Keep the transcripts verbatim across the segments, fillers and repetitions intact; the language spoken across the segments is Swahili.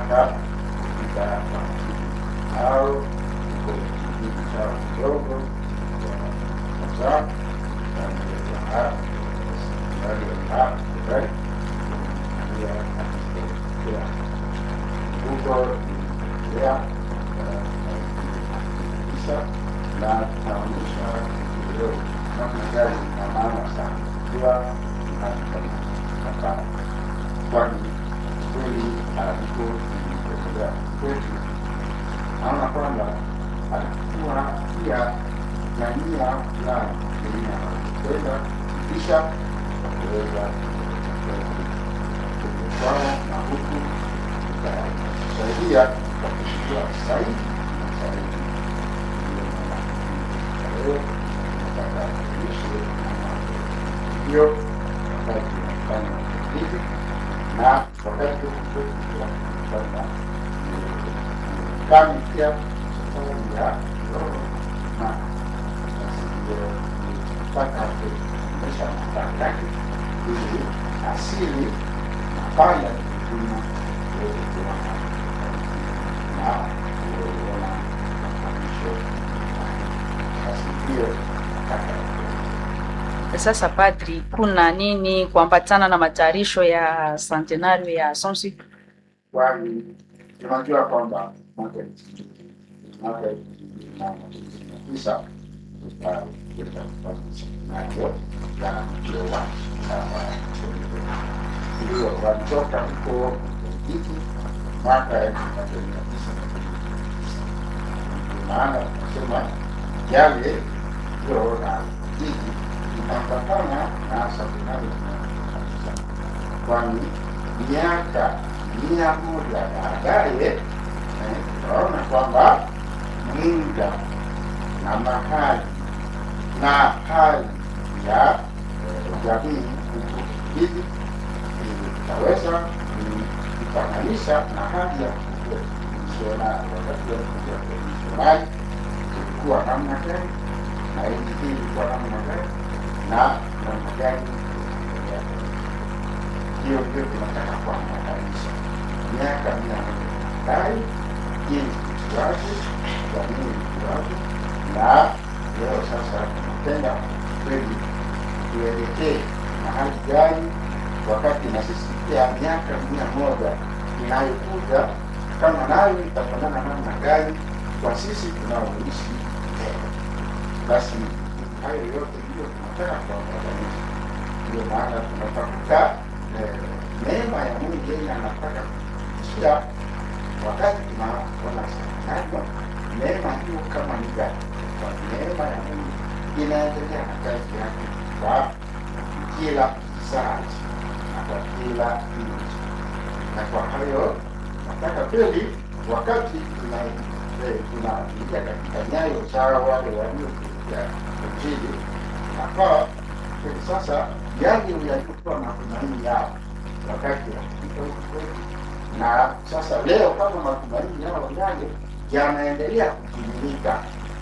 mpaka kufika hapa au kwa kijiji chao kidogo sasa na hapa ndio hapa right ya ya huko ya kisha na tunaonyesha leo namna gani na maana sana kwa hapa kwani kweli hapo kuendelea kwetu naona kwamba alikuwa pia na nia fulani kwenda kisha kuweza kuelewana na huku kusaidia kwa kushukua sahihi na sahihi leo nataka kuishi hiyo wakati tunafanya hivi na wakati tunafanya kama pia ya na ndio mpaka kuonyesha mapana yake ili asili nafanya kuna na kuona mafundisho asikie Sasa padri, kuna nini kuambatana na matayarisho ya centenario ya Assumption? Kwani tunajua kwamba mwaka mwaka na tisa tutakwenda nayo ya Kiowa ndio wanatoka huko hiki mwaka elfu moja mia tisa maana kusema yale ndio na hiki inapatana na centenario kwani miaka mia moja baadaye tunaona kwamba muda na mahali na hali ya jamii hivi itaweza kufananisha na hali ya kuona wakati wa kushiriki kulikuwa namna gani na hivi ilikuwa namna gani na namna gani hiyo ndio tunataka kuangalia miaka mia moja baadaye ili tuwaje jamii tuwaje na leo sasa tunapenda kweli tuelekee mahali gani wakati na sisi pia miaka mia moja inayokuja kama nayo itafanana namna gani kwa sisi tunaoishi leo. Basi hayo yote ndio tunataka kuangalia. Ndio maana tunatafuta neema ya Mungu yeye anataka kushia wakati tunaona sana neema hiyo kama ni gani. Kwa neema ya Mungu inaendelea na kazi yake kwa kila kizazi na kwa kila nchi. Na kwa hayo nataka kweli wakati tunaingia katika nyayo za wale waliokuja Injili nafaa kweli sasa yale yalikuwa matumaini yao wakati wakifika huko na sasa leo kama matumaini yao yale yanaendelea kutimilika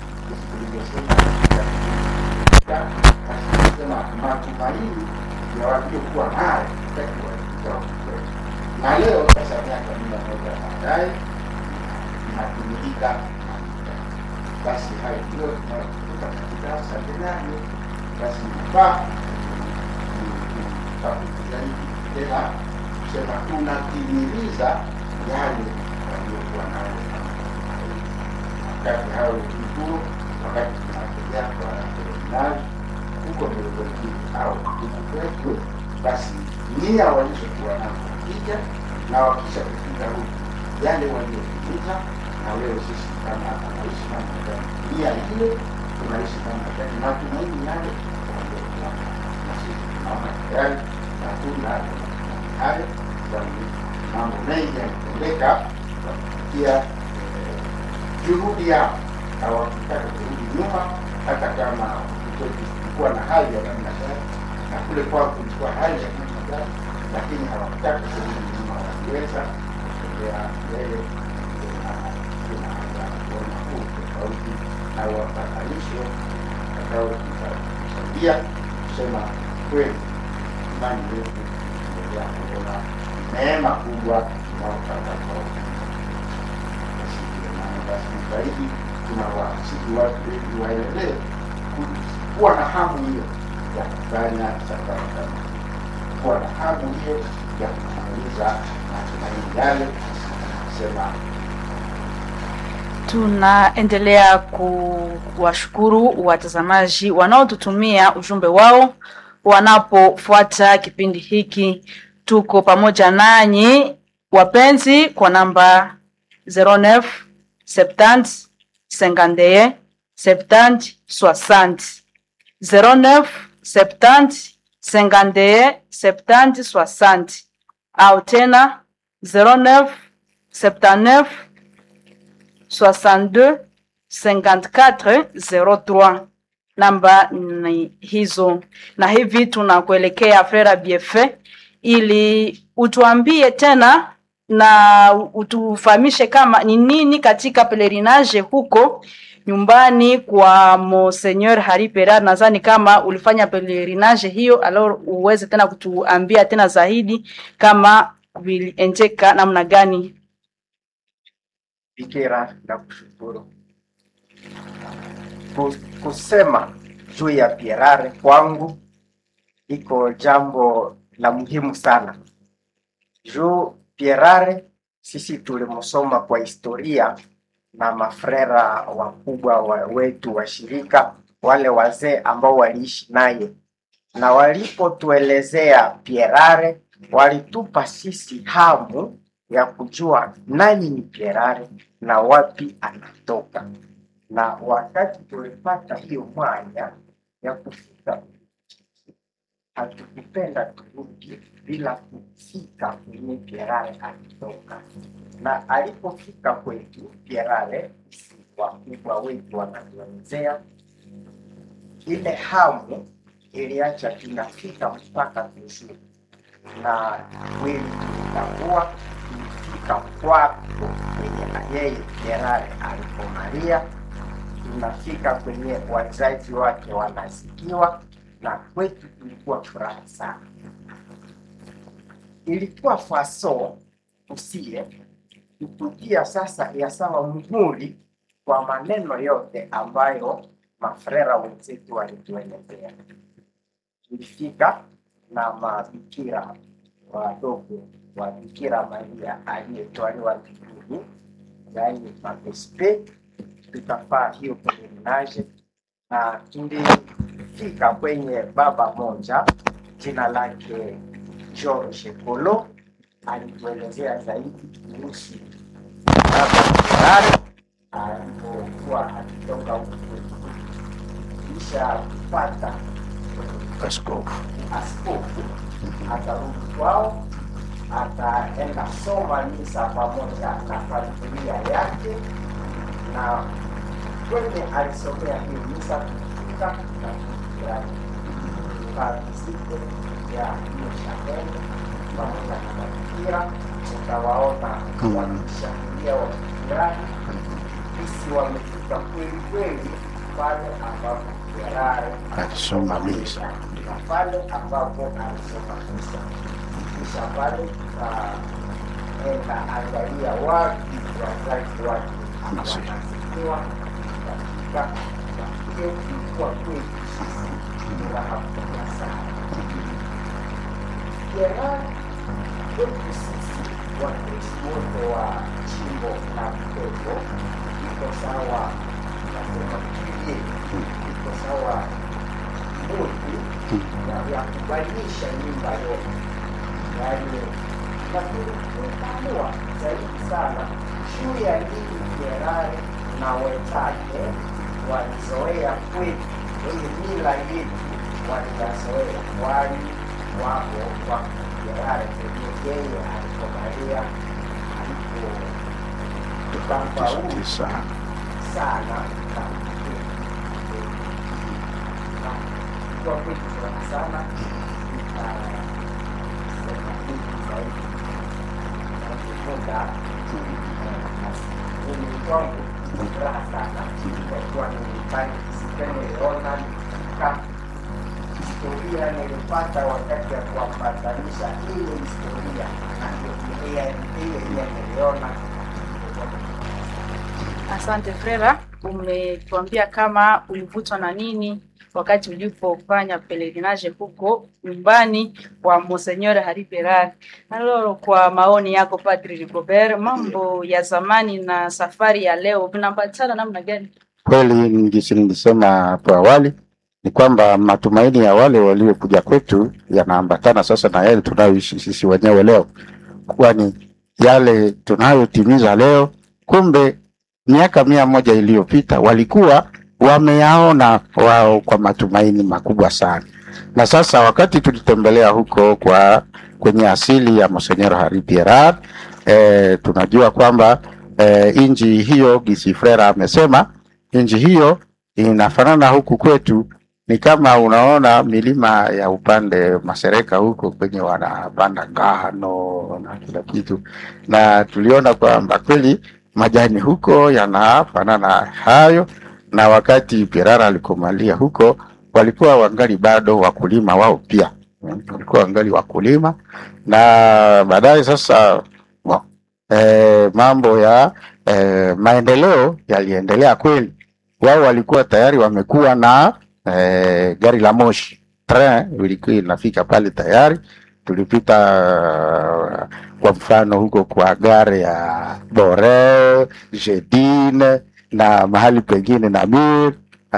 sema matumaini ya waliokuwa nayo wakati walifika huko na leo sasa miaka mia moja baadaye inatimilika. Basi hayo ndio tunakuta katika centenario. Basi nafaa zaidi tena kusema tunatimiliza yale waliokuwa nayo wakati hao huko wakati tunakuja kwa seminari huko Melbourne au huko kwetu. Basi nia walizokuwa nayo kija na wakisha kufika huko yale waliofika na leo sisi kama tunaishi na nia ile tunaishi kama gani na tunaini yale na sisi tunaona tayari na tuna hayo kwa mambo mengi yanatendeka kupitia juhudi yao hawakutaka kurudi nyuma hata kama kulikuwa na hali ya namna gani na kule kwao kulikuwa hali ya namna gani lakini hawakutaka kurudi nyuma waliweza kutembea mbele kuona huu tofauti na wapatanisho watakao kusaidia kusema kweli imani yetu ya kuona neema kubwa tunaopata kwa basi zaidi tunawasihi watu wetu waendelee kuwa na hamu hiyo ya kufanya sakramenti, kuwa na hamu hiyo ya kumaliza matumaini yale kusema. Tunaendelea kuwashukuru watazamaji wanaotutumia ujumbe wao wanapofuata kipindi hiki. Tuko pamoja nanyi wapenzi kwa namba zero neuf septante cinquante septante soixante zero neuf septante cinquante septante soixante au tena zero neuf septante-neuf soixante-deux cinquante-quatre zero trois. Namba ni hizo, na hivi tunakuelekea Frera Biefe ili utuambie tena na utufahamishe kama ni nini katika pelerinage huko nyumbani kwa Monseigneur Hari Pera. Nadhani kama ulifanya pelerinage hiyo, alors uweze tena kutuambia tena zaidi kama viliendeka namna gani. Bikira na kushukuru. Kusema juu ya Pierare kwangu iko jambo la muhimu sana. Juu Pierare sisi tulimsoma kwa historia na mafrera wakubwa wa wetu wa shirika, wale wazee ambao waliishi naye, na walipotuelezea Pierare walitupa sisi hamu ya kujua nani ni Pierare na wapi anatoka. Na wakati tulipata hiyo mwanya ya kufika, hatukupenda turudi bila kufika kwenye Pierare alitoka. Na alipofika kwetu Pierare, wakubwa wetu wanatuelezea, ile hamu iliacha tunafika mpaka vizuri. Na kweli tulitambua tulifika kwako kwenye yeye Pierare alipomaria, tunafika kwenye wazazi wake wanasikiwa, na kwetu tulikuwa furaha sana. Ilikuwa faso usie kutukia sasa ya sawa muhuri kwa maneno yote ambayo mafrera wenzetu walituelezea. Tulifika na mabikira wadogo wa Bikira Maria aliyetwaliwa mbinguni, yaani mapespe. Tukafaa hiyo pelerinage na tulifika kwenye baba moja jina lake George Kolo. Alituelezea zaidi kuhusu baba Pierare alipokuwa akitoka huko, kisha kupata askofu askofu atarudi kwao, ataenda soma misa pamoja na familia yake. Na kwenye alisomea hiyo misa kufika na kufika kwa siku ya hiyo shahende pamoja na mabikira. Utawaona wakishangilia wakifurahi, sisi wamefika kweli kweli pale ambapo Pierare alisoma misa, na pale ambapo alisoma misa. Kisha pale enda angalia wapi wazazi wake wanasikiwa katika hiyo kulikuwa kweli sisi tunahapuka sana. Pierare kwetu sisi wakristo wote wa chimbo na mtoto iko sawa, nasema kilie iko sawa mutu ya kubadilisha nyumba yote. Yaani lakini tunaamua zaidi sana juu ya nini Pierare na wenzake walizoea kwetu, wenye mila yetu walizoea, wali wako kwa Pierare kwenye yeye alikomaria alipo tofauti sana sana na kwa kwetu sana muda wangu furaha sana kwa kuwa nilipata sipemeona katika historia nilipata wakati ya kuambatanisha ile historia na ile ile ile niliona Asante Frera, umetuambia kama ulivutwa na nini wakati ulipofanya pelerinage huko nyumbani kwa Monseigneur Hari Bérard. Aloro, kwa maoni yako Padri Rigobert, mambo ya zamani na safari ya leo vinapatana namna gani? Kweli nilisema hapo awali ni kwamba matumaini ya wale waliokuja kwetu yanaambatana sasa na yale tunayoishi sisi wenyewe leo, kwani yale tunayotimiza leo kumbe miaka mia moja iliyopita walikuwa wameyaona wao kwa matumaini makubwa sana. Na sasa wakati tulitembelea huko kwa kwenye asili ya Monseigneur Hari Bérard, eh, tunajua kwamba eh, inji hiyo Gisi Frera amesema inji hiyo inafanana huku kwetu, ni kama unaona milima ya upande Masereka huko kwenye wanapanda ngano na kila kitu, na tuliona kwamba kweli majani huko yanafanana hayo. Na wakati Bérard alikomalia huko walikuwa wangali bado wakulima wao pia, walikuwa wangali wakulima. Na baadaye sasa well, eh, mambo ya eh, maendeleo yaliendelea kweli. Wao walikuwa tayari wamekuwa na eh, gari la moshi, train ilikuwa inafika pale tayari. Tulipita uh, kwa mfano huko kwa gare ya Borel, Jedine na mahali pengine na Mir.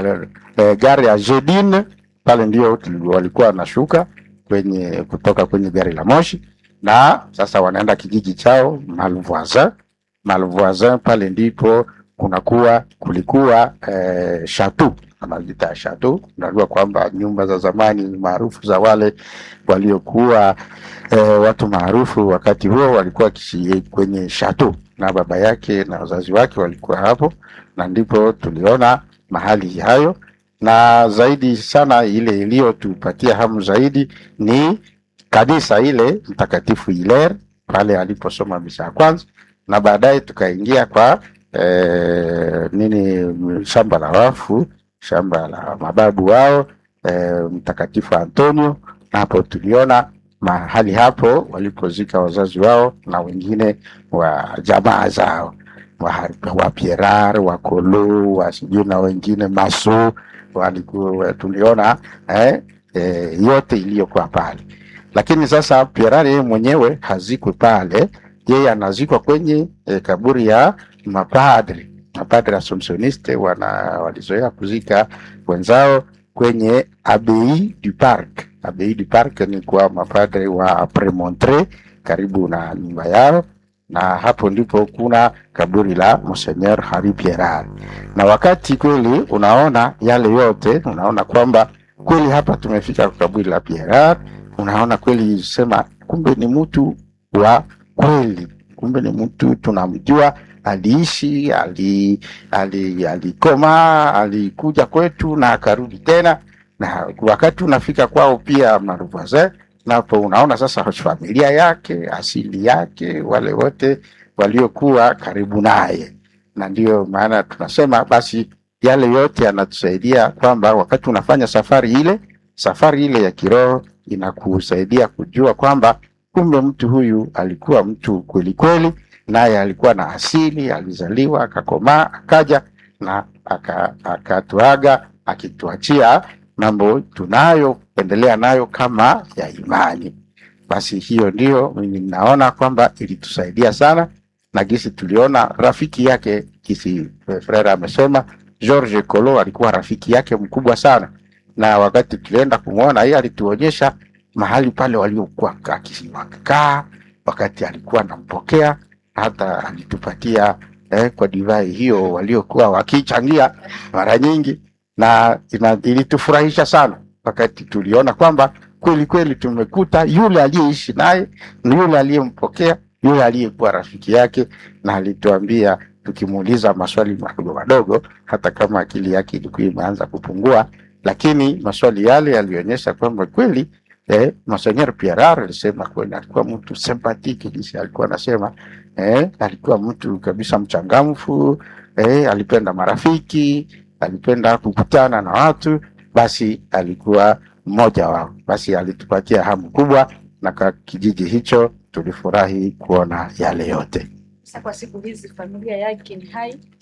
Eh, gari ya Jedine pale ndio walikuwa wanashuka kwenye kutoka kwenye gari la moshi, na sasa wanaenda kijiji chao Malvoisin. Malvoisin pale ndipo kunakuwa kulikuwa eh, chateau kama vita chateau. Unajua kwamba nyumba za zamani maarufu za wale waliokuwa eh, watu maarufu wakati huo walikuwa kishi kwenye chateau, na baba yake na wazazi wake walikuwa hapo, na ndipo tuliona mahali hayo. Na zaidi sana ile iliyotupatia hamu zaidi ni kanisa ile Mtakatifu Hilaire pale aliposoma misa ya kwanza, na baadaye tukaingia kwa eh, nini shamba la wafu, shamba la mababu wao eh, Mtakatifu Antonio. Na hapo tuliona mahali hapo walipozika wazazi wao na wengine wa jamaa zao wa, wa Bérard, wa Kolo, wa sijui na wengine Maso walikuwa tuliona eh, eh, yote iliyokuwa pale. Lakini sasa Bérard yeye mwenyewe hazikwe pale, yeye anazikwa kwenye eh, kaburi ya mapadri. Mapadri Assumptioniste wana walizoea kuzika wenzao kwenye Abbaye du Parc. Abbaye du Parc ni kwa mapadri wa Premontre karibu na nyumba yao, na hapo ndipo kuna kaburi la Monseigneur Hari Bérard. Na wakati kweli unaona yale yote, unaona kwamba kweli hapa tumefika kwa kaburi la Bérard, unaona kweli sema kumbe ni mtu wa kweli, kumbe ni mtu tunamjua, aliishi, ali ali alikoma, alikuja kwetu na akarudi tena. Na wakati unafika kwao pia Malvoisin, napo unaona sasa familia yake, asili yake, wale wote waliokuwa karibu naye. Na ndio maana tunasema basi yale yote yanatusaidia kwamba wakati unafanya safari ile, safari ile ya kiroho inakusaidia kujua kwamba kumbe mtu huyu alikuwa mtu kweli kweli, naye alikuwa na asili, alizaliwa, akakomaa, akaja na akatuaga aka akituachia mambo tunayo endelea nayo kama ya imani. Basi hiyo ndio mimi naona kwamba ilitusaidia sana. Na gisi tuliona rafiki yake, gisi Frera amesema, George Kolo alikuwa rafiki yake mkubwa sana, na wakati tulienda kumuona yeye alituonyesha mahali pale waliokuwa akikaa wakati alikuwa anampokea, hata alitupatia eh, kwa divai hiyo waliokuwa wakichangia mara nyingi. Na ilitufurahisha sana wakati tuliona kwamba kweli kweli tumekuta yule aliyeishi naye, yule aliyempokea, yule aliyekuwa rafiki yake. Na alituambia tukimuuliza maswali madogo madogo, hata kama akili yake ilikuwa imeanza kupungua, lakini maswali yale yalionyesha kwamba kweli eh, Monseigneur Bérard alisema kweli alikuwa mtu sympathique, jinsi alikuwa anasema eh, alikuwa mtu kabisa mchangamfu, eh, alipenda marafiki, alipenda kukutana na watu. Basi alikuwa mmoja wao. Basi alitupatia hamu kubwa, na kwa kijiji hicho tulifurahi kuona yale yote. Sasa kwa siku hizi familia yake ni hai?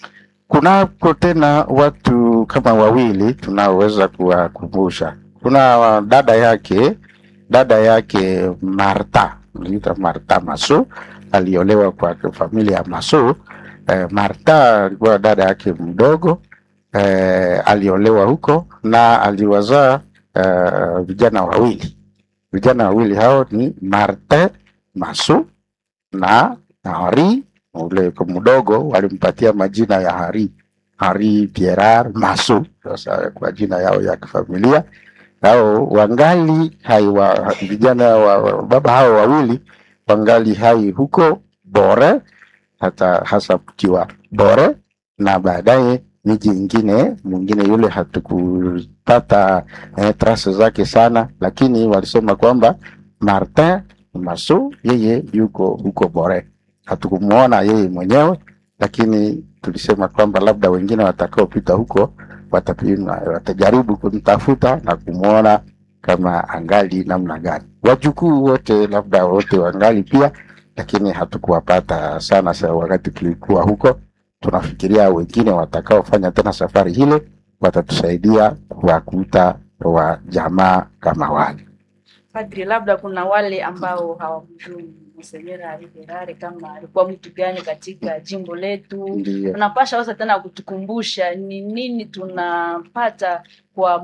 Kunako tena watu kama wawili tunaoweza kuwakumbusha. Kuna dada yake, dada yake Martha, anaitwa Martha Maso, aliolewa kwa familia ya Maso. Eh, Martha alikuwa dada yake mdogo, eh, aliolewa huko na aliwazaa eh, vijana wawili. Vijana wawili hao ni Martha Maso na Henri. Ule mdogo walimpatia majina ya Henri, Henri Pierre Maso, sasa kwa jina yao ya kifamilia. Hao wangali hai wa vijana wa baba hao wawili wangali hai huko Bore, hata hasa kiwa Bore, na baadaye miji ingine mwingine yule hatukupata eh, trace zake sana, lakini walisema kwamba Martin Maso yeye yuko huko Bore. Hatukumuona yeye mwenyewe, lakini tulisema kwamba labda wengine watakao pita huko watapima, watajaribu kumtafuta na kumuona kama angali namna gani. Wajukuu wote labda wote wangali pia, lakini hatukuwapata sana sana wakati tulikuwa huko. Tunafikiria wengine watakao fanya tena safari hile watatusaidia kuwakuta wa jamaa kama wale. Padri, labda kuna wale ambao hawamjui Monseigneur Henri Bernard kama alikuwa mtu gani katika jimbo letu. Tunapasha wasa tena kutukumbusha ni nini tunapata kwa